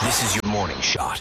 This is your morning shot.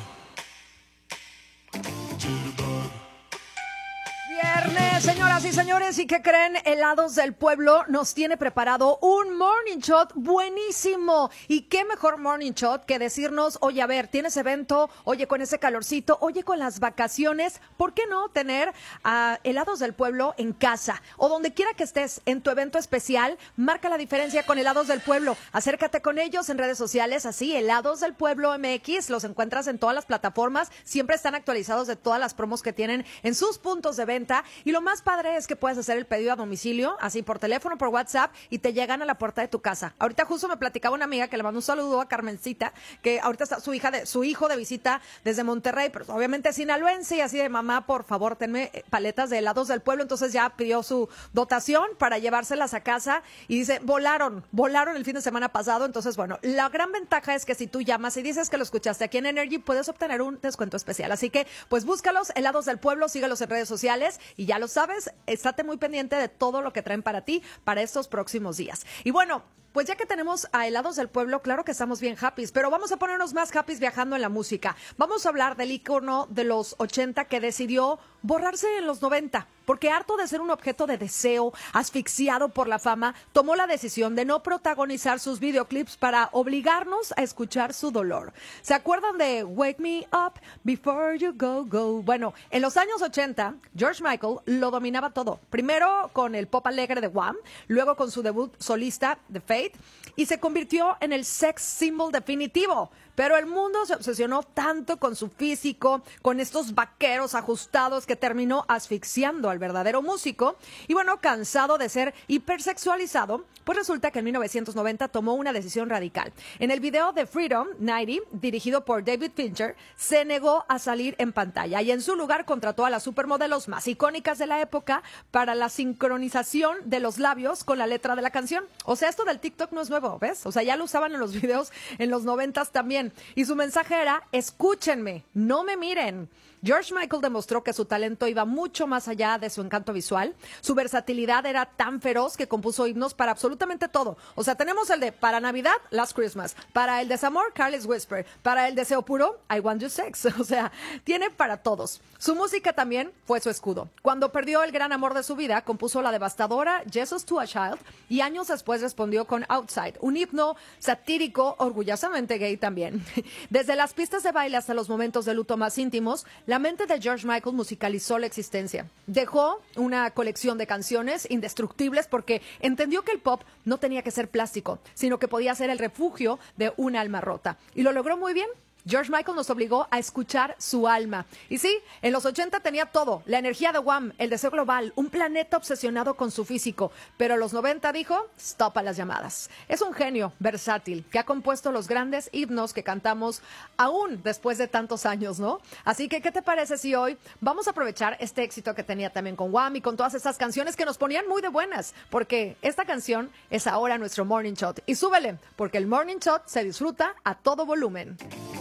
Viernes, señoras y señores, ¿y qué creen? Helados del Pueblo nos tiene preparado un morning shot buenísimo. Y qué mejor morning shot que decirnos, oye, a ver, tienes evento, oye, con ese calorcito, oye, con las vacaciones, ¿por qué no tener Helados del Pueblo en casa? O donde quiera que estés en tu evento especial, marca la diferencia con Helados del Pueblo. Acércate con ellos en redes sociales, así, Helados del Pueblo MX, los encuentras en todas las plataformas, siempre están actualizados de todas las promos que tienen en sus puntos de venta. Y lo más padre es que puedes hacer el pedido a domicilio, así por teléfono, por WhatsApp, y te llegan a la puerta de tu casa. Ahorita justo me platicaba una amiga que le mandó un saludo a Carmencita, que ahorita está su hijo de visita desde Monterrey, pero obviamente sinaloense, y así de mamá, por favor, tenme paletas de helados del pueblo. Entonces ya pidió su dotación para llevárselas a casa y dice, volaron el fin de semana pasado. Entonces, bueno, la gran ventaja es que si tú llamas y dices que lo escuchaste aquí en Energy, puedes obtener un descuento especial. Así que, pues búscalos, Helados del Pueblo, síguelos en redes sociales. Y ya lo sabes, estate muy pendiente de todo lo que traen para ti para estos próximos días. Y bueno, pues ya que tenemos a Helados del Pueblo, claro que estamos bien happy, pero vamos a ponernos más happy viajando en la música. Vamos a hablar del ícono de los 80 que decidió borrarse en los 90, porque harto de ser un objeto de deseo, asfixiado por la fama, tomó la decisión de no protagonizar sus videoclips para obligarnos a escuchar su dolor. ¿Se acuerdan de Wake Me Up Before You Go Go? Bueno, en los años 80, George Michael lo dominaba todo. Primero con el pop alegre de Wham, luego con su debut solista de Faith, y se convirtió en el sex symbol definitivo. Pero el mundo se obsesionó tanto con su físico, con estos vaqueros ajustados, que terminó asfixiando al verdadero músico. Y bueno, cansado de ser hipersexualizado, pues resulta que en 1990 tomó una decisión radical. En el video de Freedom 90, dirigido por David Fincher, se negó a salir en pantalla y en su lugar contrató a las supermodelos más icónicas de la época para la sincronización de los labios con la letra de la canción. O sea, esto del TikTok no es nuevo, ¿ves? O sea, ya lo usaban en los videos en los 90s también. Y su mensaje era, escúchenme, no me miren. George Michael demostró que su talento iba mucho más allá de su encanto visual. Su versatilidad era tan feroz que compuso himnos para absolutamente todo. O sea, tenemos el de para Navidad, Last Christmas. Para el desamor, Careless Whisper. Para el deseo puro, I Want You Sex. O sea, tiene para todos. Su música también fue su escudo. Cuando perdió el gran amor de su vida, compuso la devastadora Jesus to a Child y años después respondió con Outside, un himno satírico, orgullosamente gay también. Desde las pistas de baile hasta los momentos de luto más íntimos, la mente de George Michael musicalizó la existencia. Dejó una colección de canciones indestructibles porque entendió que el pop no tenía que ser plástico, sino que podía ser el refugio de un alma rota. Y lo logró muy bien. George Michael nos obligó a escuchar su alma. Y sí, en los 80 tenía todo, la energía de Wham, el deseo global, un planeta obsesionado con su físico. Pero en los 90 dijo, stop a las llamadas. Es un genio versátil que ha compuesto los grandes himnos que cantamos aún después de tantos años, ¿no? Así que, ¿qué te parece si hoy vamos a aprovechar este éxito que tenía también con Wham y con todas esas canciones que nos ponían muy de buenas? Porque esta canción es ahora nuestro Morning Shot. Y súbele, porque el Morning Shot se disfruta a todo volumen.